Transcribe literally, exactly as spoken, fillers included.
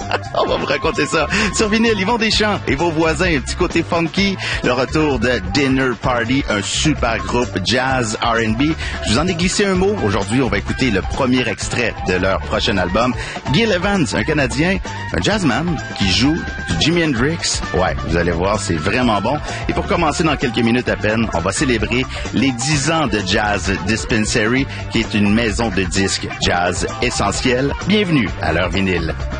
On va vous raconter ça sur vinyle. Yvon Deschamps et vos voisins, un petit côté funky. Le retour de Dinner Party, un super groupe jazz R and B. Je vous en ai glissé un mot. Aujourd'hui, on va écouter le premier extrait de leur prochain album. Gil Evans, un Canadien, un jazzman qui joue du Jimi Hendrix. Ouais, vous allez voir, c'est vraiment bon. Et pour commencer dans quelques minutes à peine, on va célébrer les dix ans de Jazz Dispensary, qui est une maison de disques jazz essentielle. Bienvenue à leur vinyle.